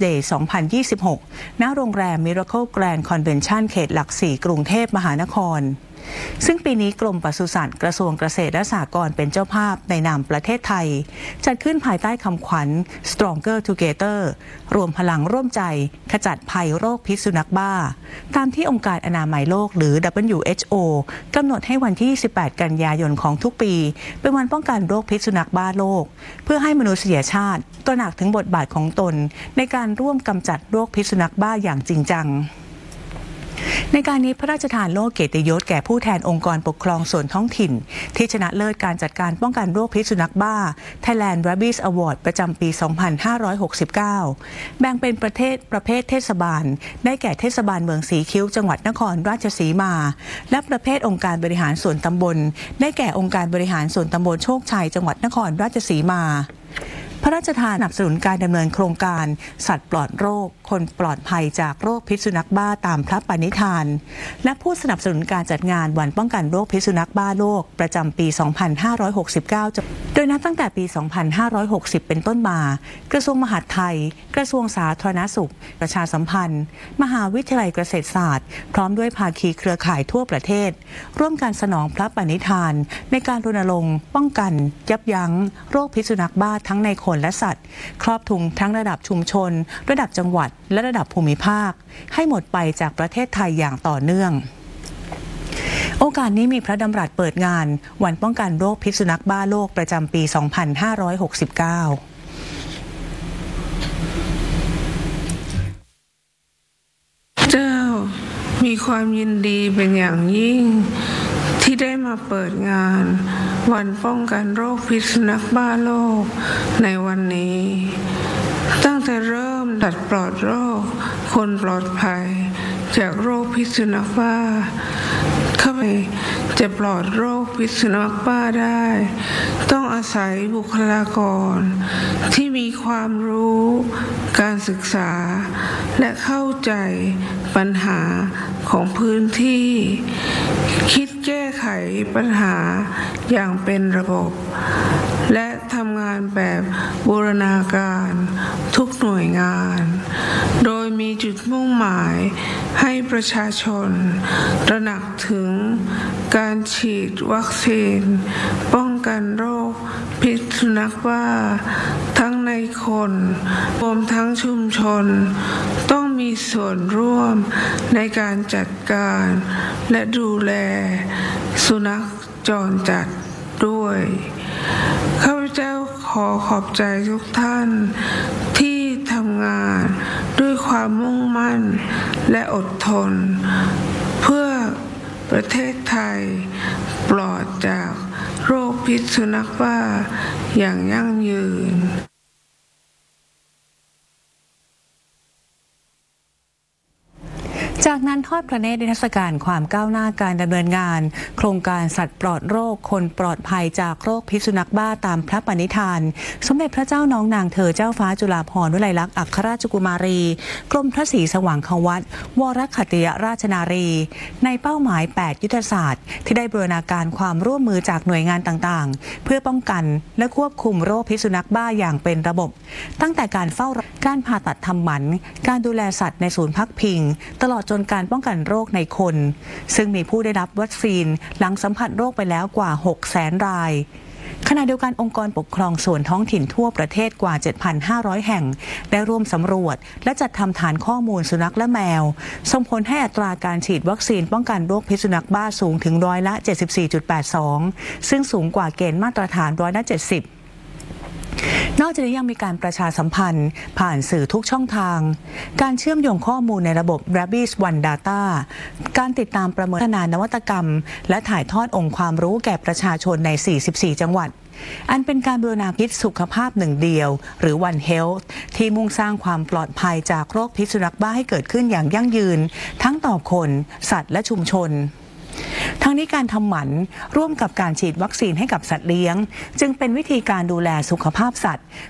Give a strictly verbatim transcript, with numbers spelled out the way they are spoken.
Day สองพันยี่สิบหก ณ โรงแรม Miracle Grand Convention เขตหลักสี่กรุงเทพมหานครซึ่งปีนี้กรมปศุสัตว์กระทรวงเกษตรและสหกรณ์เป็นเจ้าภาพในนามประเทศไทยจัดขึ้นภายใต้คำขวัญ Stronger Together รวมพลังร่วมใจขจัดภัยโรคพิษสุนัขบ้าตามที่องค์การอนามัยโลกหรือ ดับเบิลยู เอช โอ กำหนดให้วันที่ยี่สิบแปดกันยายนของทุกปีเป็นวันป้องกันโรคพิษสุนัขบ้าโลกเพื่อให้มนุษยชาติตระหนักถึงบทบาทของตนในการร่วมกำจัดโรคพิษสุนัขบ้าอย่างจริงจังในการนี้พระราชทานโล่เกียรติยศแก่ผู้แทนองค์กรปกครองส่วนท้องถิ่นที่ชนะเลิศการจัดการป้องกันโรคพิษสุนัขบ้า Thailand Rabies Award ประจำปี สองพันห้าร้อยหกสิบเก้า แบ่งเป็นประเทศประเภทเทศบาลได้แก่เทศบาลเมืองสีคิ้วจังหวัดนครราชสีมาและประเภทองค์การบริหารส่วนตำบลได้แก่องค์การบริหารส่วนตำบลโชคชัยจังหวัดนครราชสีมาพระราชทานสนับสนุนการดำเนินโครงการสัตว์ปลอดโรคคนปลอดภัยจากโรคพิษสุนัขบ้าตามพระปณิธานและผู้สนับสนุนการจัดงานวันป้องกันโรคพิษสุนัขบ้าโลกประจำปี สองพันห้าร้อยหกสิบเก้า โดยนับตั้งแต่ปี สองพันห้าร้อยหกสิบ เป็นต้นมากระทรวงมหาดไทยกระทรวงสาธารณสุขประชาสัมพันธ์มหาวิทยาลัยเกษตรศาสตร์พร้อมด้วยภาคีเครือข่ายทั่วประเทศร่วมกันสนองพระปณิธานในการรณรงค์ป้องกันยับยั้งโรคพิษสุนัขบ้าทั้งในคนและสัตว์ครอบคลุมทั้งระดับชุมชนระดับจังหวัดและระดับภูมิภาคให้หมดไปจากประเทศไทยอย่างต่อเนื่องโอกาสนี้มีพระดำรัสเปิดงานวันป้องกันโรคพิษสุนัขบ้าโลกประจำปี สองพันห้าร้อยหกสิบเก้าเจ้ามีความยินดีเป็นอย่างยิ่งที่ได้มาเปิดงานวันป้องกันโรคพิษสุนัขบ้าโลกในวันนี้ตั้งแต่เริ่มตัดปลอดโรคคนปลอดภัยจากโรคพิษสุนัขบ้าเข้าไปจะปลอดโรคพิษสุนัขบ้าได้ต้องอาศัยบุคลากรที่มีความรู้การศึกษาและเข้าใจปัญหาของพื้นที่คิดแก้ไขปัญหาอย่างเป็นระบบและทำงานแบบบูรณาการทุกหน่วยงานโดยมีจุดมุ่งหมายให้ประชาชนตระหนักถึงการฉีดวัคซีนป้องกันโรคพิษสุนัขบ้าทั้งในคนรวมทั้งชุมชนต้องมีส่วนร่วมในการจัดการและดูแลสุนัขจรจัดด้วยข้าพเจ้าขอขอบใจทุกท่านที่ทำงานด้วยความมุ่งมั่นและอดทนเพื่อประเทศไทยปลอดจากโรคพิษสุนัขบ้าอย่างยั่งยืนจากนั้นทอดพระเนตรนิทรรศการความก้าวหน้าการดำเนินงานโครงการสัตว์ปลอดโรคคนปลอดภัยจากโรคพิษสุนัขบ้าตามพระปณิธานสมเด็จพระเจ้าน้องนางเธอเจ้าฟ้าจุฬาภรณ์วลัยลักษณ์อัครราชกุมารีกรมพระศรีสว่างควัตรวรคัตติยราชนารีในเป้าหมายแปดยุทธศาสตร์ที่ได้บูรณาการความร่วมมือจากหน่วยงานต่างๆเพื่อป้องกันและควบคุมโรคพิษสุนัขบ้าอย่างเป็นระบบตั้งแต่การเฝ้าการผ่าตัดทำหมันการดูแลสัตว์ในศูนย์พักพิงตลอดจนการป้องกันโรคในคนซึ่งมีผู้ได้รับวัคซีนหลังสัมผัสโรคไปแล้วกว่า หกแสน รายขณะเดียวกันองค์กรปกครองส่วนท้องถิ่นทั่วประเทศกว่า เจ็ดพันห้าร้อย แห่งได้ร่วมสำรวจและจัดทำฐานข้อมูลสุนัขและแมวส่งผลให้อัตราการฉีดวัคซีนป้องกันโรคพิษสุนัขบ้าสูงถึงร้อยละ เจ็ดสิบสี่จุดแปดสอง ซึ่งสูงกว่าเกณฑ์มาตรฐานร้อยละ เจ็ดสิบนอกจากนี้ยังมีการประชาสัมพันธ์ผ่านสื่อทุกช่องทางการเชื่อมโยงข้อมูลในระบบ Rabies One Data การติดตามประเมินพัฒนานวัตกรรมและถ่ายทอดองค์ความรู้แก่ประชาชนใน สี่สิบสี่ จังหวัดอันเป็นการบูรณาคิดสุขภาพหนึ่งเดียวหรือ One Health ที่มุ่งสร้างความปลอดภัยจากโรคพิษสุนัขบ้าให้เกิดขึ้นอย่างยั่งยืนทั้งต่อคนสัตว์และชุมชนทั้งนี้การทำหมันร่วมกับการฉีดวัคซีนให้กับสัตว์เลี้ยงจึงเป็นวิธีการดูแลสุขภาพสัตว์